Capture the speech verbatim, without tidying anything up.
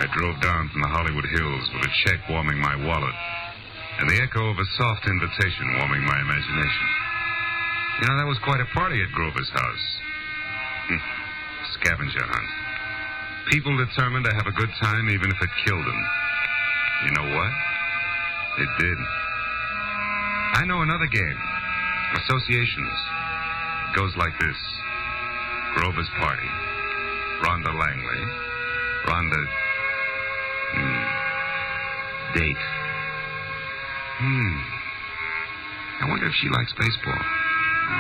I drove down from the Hollywood Hills with a check warming my wallet and the echo of a soft invitation warming my imagination. You know, that was quite a party at Grover's house. Hm. Scavenger hunt. People determined to have a good time even if it killed them. You know what? It did. I know another game. Associations. It goes like this. Grover's party. Rhonda Langley. Rhonda... Hmm. Date. Hmm. I wonder if she likes baseball.